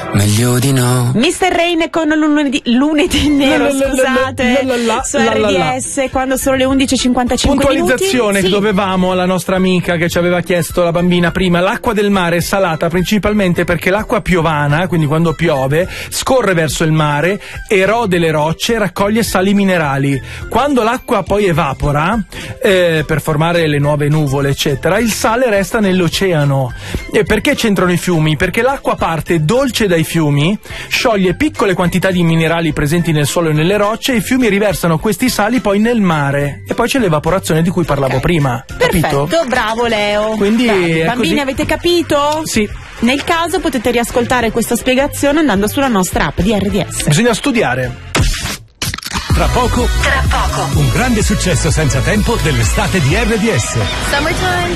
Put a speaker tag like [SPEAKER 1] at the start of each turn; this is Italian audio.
[SPEAKER 1] meglio di no.
[SPEAKER 2] Mr. Rain con lunedì nero, scusate, su RDS, quando sono le 11:55.
[SPEAKER 3] Puntualizzazione che dovevamo alla nostra amica che ci aveva chiesto, la bambina prima. L'acqua del mare è salata principalmente perché l'acqua piovana, quindi quando piove, scorre verso il mare, erode le rocce, raccoglie sali minerali. Quando l'acqua poi evapora per formare le nuove nuvole eccetera, il sale resta nell'oceano. E perché c'entrano i fiumi? Perché l'acqua parte dolce dai fiumi, scioglie piccole quantità di minerali presenti nel suolo e nelle rocce, e i fiumi riversano questi sali poi nel mare, e poi c'è l'evaporazione di cui parlavo prima.
[SPEAKER 2] Perfetto,
[SPEAKER 3] capito?
[SPEAKER 2] Bravo Leo.
[SPEAKER 3] Quindi
[SPEAKER 2] bambini,
[SPEAKER 3] così.
[SPEAKER 2] avete capito?
[SPEAKER 3] Sì.
[SPEAKER 2] Nel caso potete riascoltare questa spiegazione andando sulla nostra app di RDS.
[SPEAKER 3] Bisogna studiare.
[SPEAKER 4] Tra poco, un grande successo senza tempo dell'estate di RDS.
[SPEAKER 5] Summertime.